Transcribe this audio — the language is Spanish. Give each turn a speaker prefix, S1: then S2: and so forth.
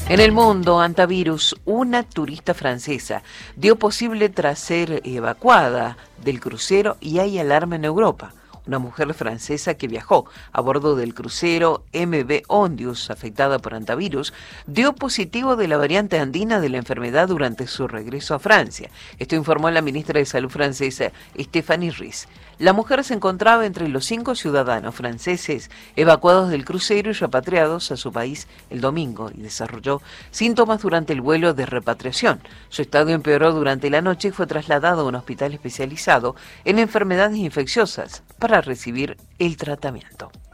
S1: En el mundo, antivirus, una turista francesa dio posible tras ser evacuada del crucero y hay alarma en Europa. Una mujer francesa que viajó a bordo del crucero MV Ondius, afectada por antivirus, dio positivo de la variante andina de la enfermedad durante su regreso a Francia. Esto informó la ministra de Salud francesa, Stéphanie Ries. La mujer se encontraba entre los 5 ciudadanos franceses evacuados del crucero y repatriados a su país el domingo y desarrolló síntomas durante el vuelo de repatriación. Su estado empeoró durante la noche y fue trasladado a un hospital especializado en enfermedades infecciosas para recibir el tratamiento.